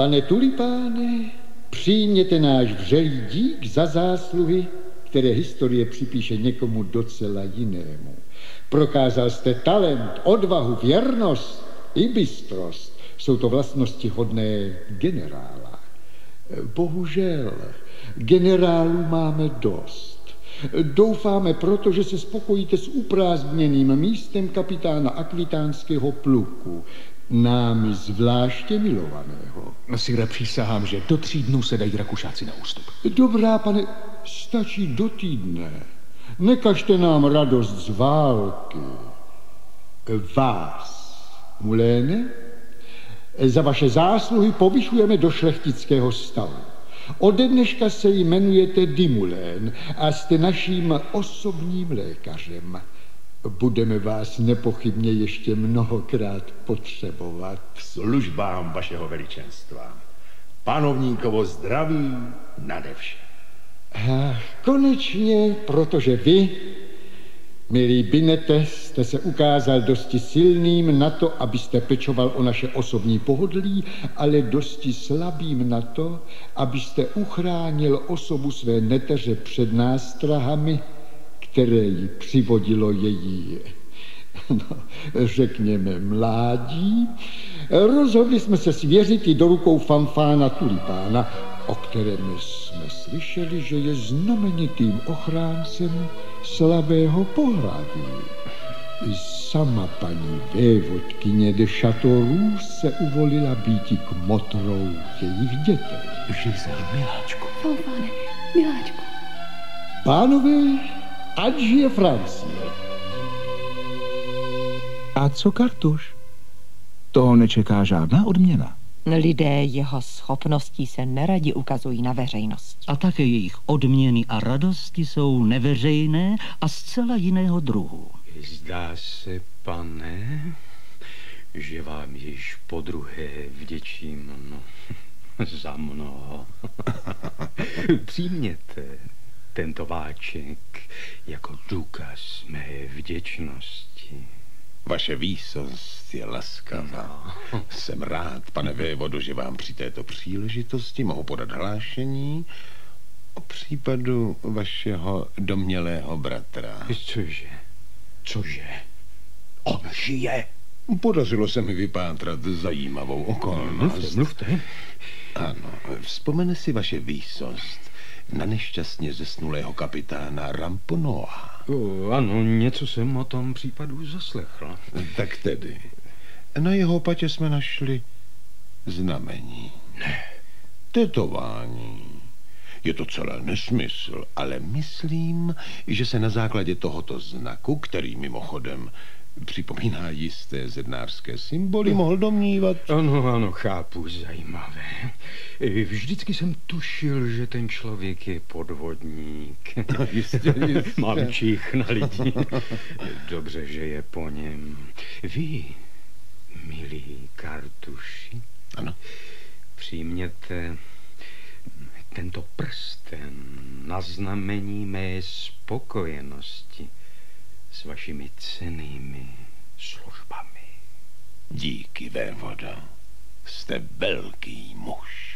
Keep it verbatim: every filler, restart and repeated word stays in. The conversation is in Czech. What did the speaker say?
Pane Tulipáne, přijměte náš vřelý dík za zásluhy, které historie připíše někomu docela jinému. Prokázal jste talent, odvahu, věrnost i bystrost. Jsou to vlastnosti hodné generála. Bohužel, generálů máme dost. Doufáme proto, že se spokojíte s uprázdněným místem kapitána akvitánského pluku, námi zvláště milovaného. Sire, přísahám, že do tří dnů se dají Rakušáci na ústup. Dobrá, pane, stačí do týdne. Nekažte nám radost z války. Vás, Muléne, za vaše zásluhy povyšujeme do šlechtického stavu. Ode dneška se jmenujete Dimulén a jste naším osobním lékařem. Budeme vás nepochybně ještě mnohokrát potřebovat. K službám vašeho veličenstva. Panovníkovo zdraví nade vše. Ach, konečně, protože vy, milý Binete, jste se ukázal dosti silným na to, abyste pečoval o naše osobní pohodlí, ale dosti slabým na to, abyste uchránil osobu své neteře před nástrahami, které jí přivodilo její, no, řekněme, mládí. Rozhodli jsme se svěřit i do rukou Fanfána Tulipána, o kterém jsme slyšeli, že je znamenitým ochráncem slabého pohlaví. Sama paní vévodkyně de Châteauroux se uvolila býti kmotrou jejich dětí. Žizel, miláčku. Fanfáne, miláčku. Pánové, ať žije Francie. A co Kartuš? Toho nečeká žádná odměna. Lidé jeho schopností se neradi ukazují na veřejnosti. A také jejich odměny a radosti jsou neveřejné a zcela jiného druhu. Zdá se, pane, že vám již podruhé vděčím, no, za mnoho. Přijměte tento váček jako důkaz mé vděčnosti. Vaše výsost je laskavá. No. Jsem rád, pane vévodo, že vám při této příležitosti mohu podat hlášení o případu vašeho domnělého bratra. Cože? Cože? On žije? Podařilo se mi vypátrat zajímavou okolnost. Mluvte, mluvte. Ano, vzpomene si vaše výsost na nešťastně zesnulého kapitána Ramponoa. O, ano, něco jsem o tom případu zaslechl. Tak tedy, na jeho patě jsme našli znamení. Ne. Tetování. Je to celé nesmysl, ale myslím, že se na základě tohoto znaku, který mimochodem připomíná jisté zednářské symboly, mohl domnívat. Ano, ano, chápu, zajímavé. Vždycky jsem tušil, že ten člověk je podvodník. No, jistě, jistě. Mám čich na lidi. Dobře, že je po něm. Vy, milí Kartuši, ano, přijměte tento prsten na znamení mé spokojenosti s vašimi cennými službami. Díky, vévodo. Jste velký muž.